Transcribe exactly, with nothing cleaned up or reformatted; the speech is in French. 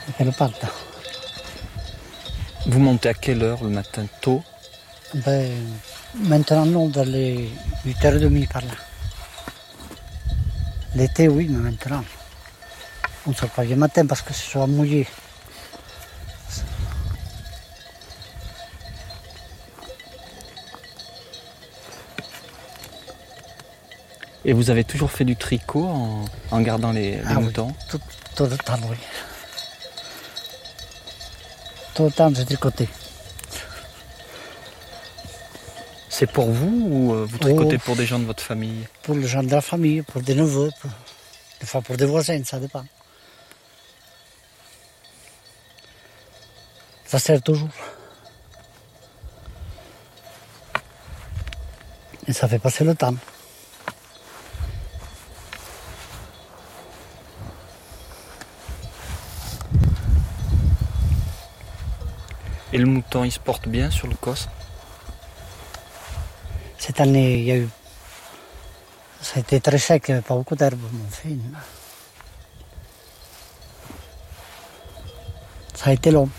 avec le pâte. Vous montez à quelle heure le matin? Tôt? Ben, maintenant, non, dans les huit heures trente par là. L'été, oui, mais maintenant, on ne sort pas le matin parce que c'est soit mouillé. Et vous avez toujours fait du tricot en, en gardant les, les Ah moutons? Oui, tout, tout le temps, oui. Tout le temps, j'ai tricoté. C'est pour vous ou euh, vous tricotez Oh, pour des gens de votre famille? Pour les gens de la famille, pour des neveux, pour, des fois pour des voisins, ça dépend. Ça sert toujours. Et ça fait passer le temps. Et le mouton, il se porte bien sur le Causse? Cette année, il y a eu. Ça a été très sec, il n'y avait pas beaucoup d'herbe. Ça a été long.